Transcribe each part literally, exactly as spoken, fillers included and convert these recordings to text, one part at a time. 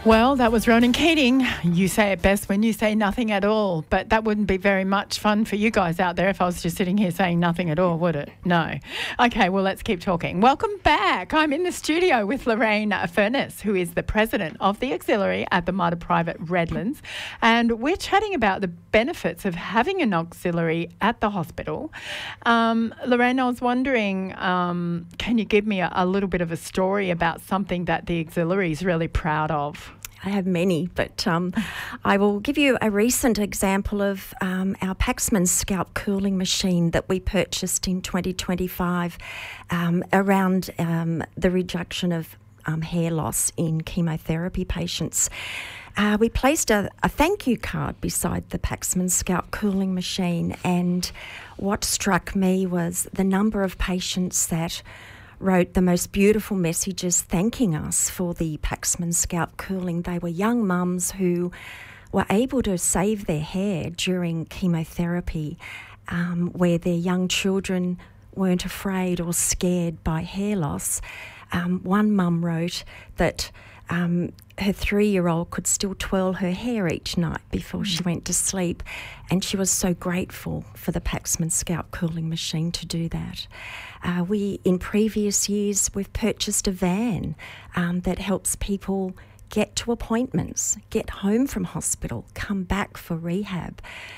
Well, that was Ronan Keating. You say it best when you say nothing at all, but that wouldn't be very much fun for you guys out there if I was just sitting here saying nothing at all, would it? No. Okay, well, let's keep talking. Welcome back. I'm in the studio with Lorraine Furness, who is the president of the auxiliary at the Mater Private Redlands, and we're chatting about the benefits of having an auxiliary at the hospital. Um, Lorraine, I was wondering, um, can you give me a, a little bit of a story about something that the auxiliary is really proud of? I have many, but um, I will give you a recent example of um, our Paxman scalp cooling machine that we purchased in twenty twenty-five um, around um, the reduction of um, hair loss in chemotherapy patients. Uh, we placed a, a thank you card beside the Paxman scalp cooling machine, and what struck me was the number of patients that wrote the most beautiful messages thanking us for the Paxman scalp cooling. They were young mums who were able to save their hair during chemotherapy, um, where their young children weren't afraid or scared by hair loss. Um, one mum wrote that um, her three-year-old could still twirl her hair each night before she went to sleep, and she was so grateful for the Paxman scalp cooling machine to do that. Uh, we, in previous years, we've purchased a van um, that helps people get to appointments, get home from hospital, come back for rehab.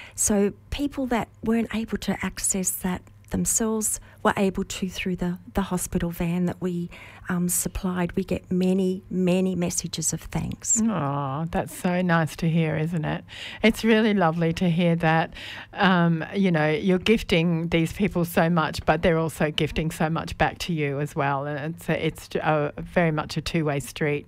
So people that weren't able to access that themselves were able to through the, the hospital van that we um, supplied. We get many, many messages of thanks. Oh, that's so nice to hear, isn't it? It's really lovely to hear that, um, you know, you're gifting these people so much, but they're also gifting so much back to you as well. And it's, a, it's a, very much a two-way street.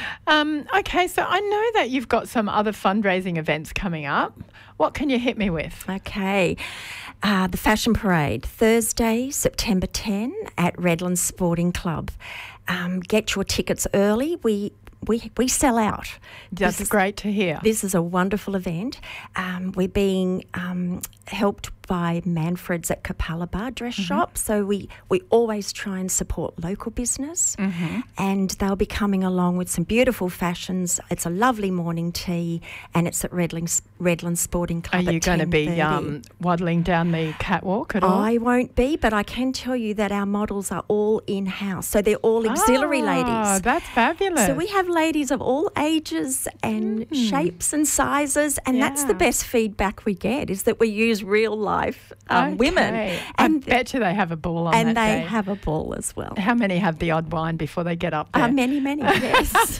Um, okay, so I know that you've got some other fundraising events coming up. What can you hit me with? Okay. Uh, the Fashion Parade, Thursday, September tenth at Redlands Sporting Club. Um, get your tickets early. We we we sell out. That's is, great to hear. This is a wonderful event. Um, we're being um, helped by Manfred's at Capalaba Dress mm-hmm. Shop. So we, we always try and support local business. Mm-hmm. And they'll be coming along with some beautiful fashions. It's a lovely morning tea, and it's at Redlands, Redlands Sporting Club. Are you going to be um, waddling down the catwalk at all? I won't be, but I can tell you that our models are all in-house. So they're all auxiliary oh, ladies. That's fabulous. So we have ladies of all ages and mm. shapes and sizes, and yeah. that's the best feedback we get, is that we use real life um, okay. women. And I bet you they have a ball on and that they day. have a ball as well. How many have the odd wine before they get up there? Uh, many, many, yes.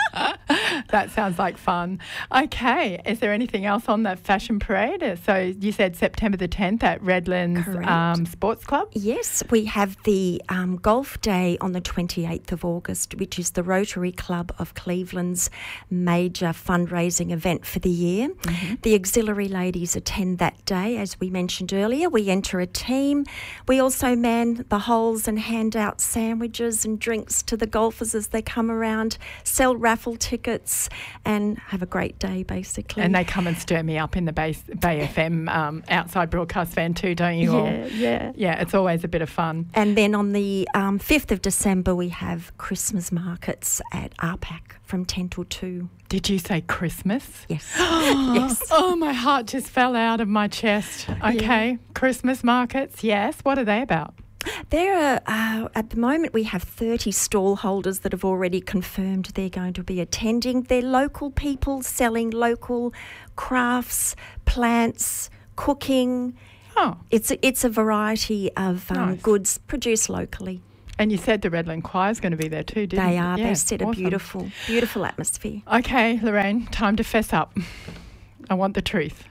That sounds like fun. Okay, is there anything else on the Fashion Parade? So you said September the tenth at Redlands um, Sports Club? Yes, we have the um, Golf Day on the twenty-eighth of August, which is the Rotary Club of Cleveland's major fundraising event for the year. Mm-hmm. The auxiliary ladies attend that day, as we mentioned earlier. We enter a team. We also man the holes and hand out sandwiches and drinks to the golfers as they come around, sell raffle tickets, and have a great day, basically. And they come and stir me up in the Bay, Bay F M um, outside broadcast van too, don't you yeah, all? Yeah, yeah. Yeah, it's always a bit of fun. And then on the um, fifth of December, we have Christmas markets at R PAC from ten till two. Did you say Christmas? Yes. yes. Oh, my heart just fell out of my chest. Okay, yeah. Christmas markets, yes. What are they about? There are, uh, at the moment, we have thirty stall holders that have already confirmed they're going to be attending. They're local people selling local crafts, plants, cooking. Oh. It's a, it's a variety of um, nice. goods produced locally. And you said the Redland Choir's going to be there too, didn't you? They are. Yeah, they set a awesome. beautiful, beautiful atmosphere. Okay, Lorraine, time to fess up. I want the truth.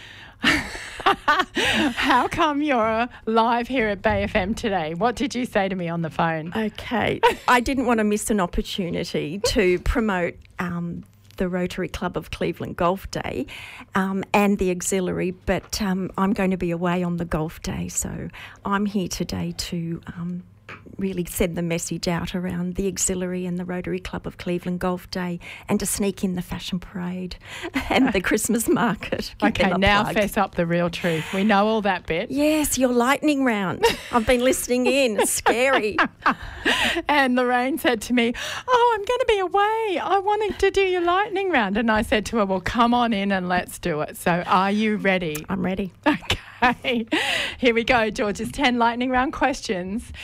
How come you're live here at Bay F M today? What did you say to me on the phone? Okay. I didn't want to miss an opportunity to promote um, the Rotary Club of Cleveland Golf Day um, and the auxiliary, but um, I'm going to be away on the golf day, so I'm here today to um, really send the message out around the Auxiliary and the Rotary Club of Cleveland Golf Day, and to sneak in the fashion parade and the Christmas market. Give Okay, them a now plug. fess up the real truth. We know all that bit. Yes, your lightning round. I've been listening in. It's scary. And Lorraine said to me, oh, I'm going to be away. I wanted to do your lightning round. And I said to her, well, come on in and let's do it. So are you ready? I'm ready. Okay. Here we go, George's ten lightning round questions.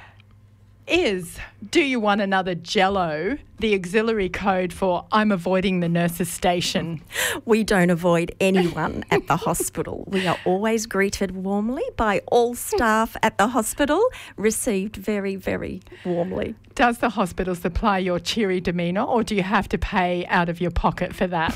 Is, do you want another Jello, the auxiliary code for I'm avoiding the nurse's station? We don't avoid anyone at the hospital. We are always greeted warmly by all staff at the hospital, received very, very warmly. Does the hospital supply your cheery demeanour, or do you have to pay out of your pocket for that?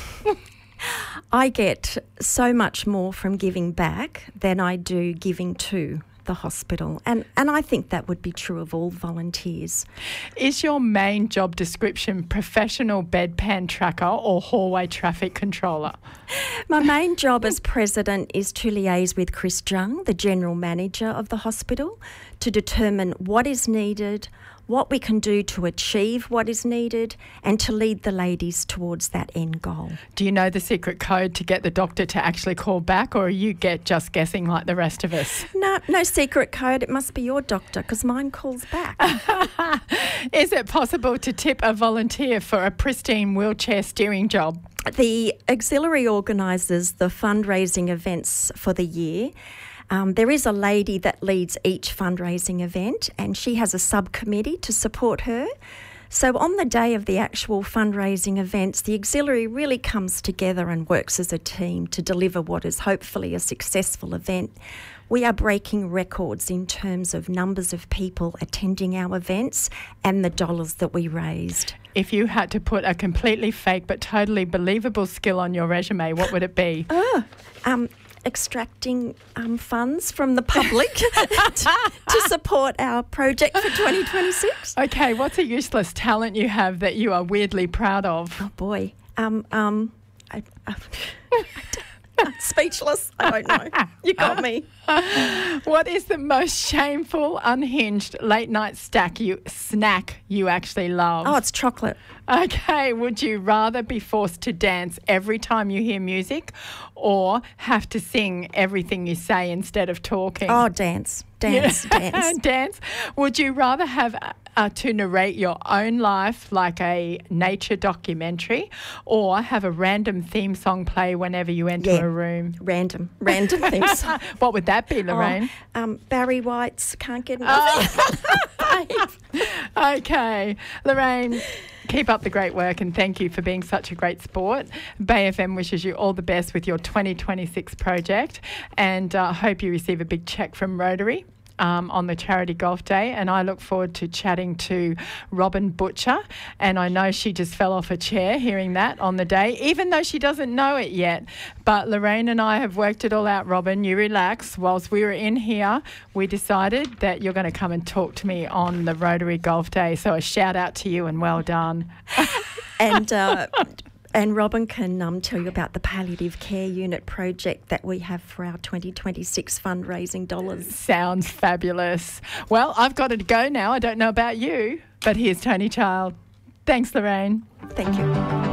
I get so much more from giving back than I do giving to the hospital, and and I think that would be true of all volunteers. Is your main job description professional bedpan tracker or hallway traffic controller? My main job as president is to liaise with Chris Jung, the general manager of the hospital, to determine what is needed, what we can do to achieve what is needed, and to lead the ladies towards that end goal. Do you know the secret code to get the doctor to actually call back, or are you get just guessing like the rest of us? No, no secret code. It must be your doctor, because mine calls back. Is it possible to tip a volunteer for a pristine wheelchair steering job? The auxiliary organises the fundraising events for the year. Um, there is a lady that leads each fundraising event, and she has a subcommittee to support her. So on the day of the actual fundraising events, the auxiliary really comes together and works as a team to deliver what is hopefully a successful event. We are breaking records in terms of numbers of people attending our events and the dollars that we raised. If you had to put a completely fake but totally believable skill on your resume, what would it be? Oh, um... extracting um, funds from the public to, to support our project for twenty twenty-six. Okay, what's a useless talent you have that you are weirdly proud of? Oh boy, um, um, I, I, I'm speechless. I don't know. You got me. What is the most shameful, unhinged late night stack you snack you actually love? Oh, it's chocolate. Okay, would you rather be forced to dance every time you hear music, or have to sing everything you say instead of talking? Oh, dance, dance, Yeah. dance. Dance. Would you rather have uh, to narrate your own life like a nature documentary, or have a random theme song play whenever you enter Yeah. a room? Random, random things. What would that be, Lorraine? Oh, um, Barry White's Can't Get Enough. Okay, Lorraine, keep up the great work, and thank you for being such a great sport. Bay F M wishes you all the best with your twenty twenty-six project, and I uh, hope you receive a big cheque from Rotary Um, on the Charity Golf Day, and I look forward to chatting to Robin Butcher, and I know she just fell off a chair hearing that on the day, even though she doesn't know it yet. But Lorraine and I have worked it all out, Robin. You relax. Whilst we were in here, we decided that you're going to come and talk to me on the Rotary Golf Day, so a shout out to you and well done. and uh, And Robin can um, tell you about the palliative care unit project that we have for our twenty twenty-six fundraising dollars. Sounds fabulous. Well, I've got to go now. I don't know about you, but here's Tony Child. Thanks, Lorraine. Thank you.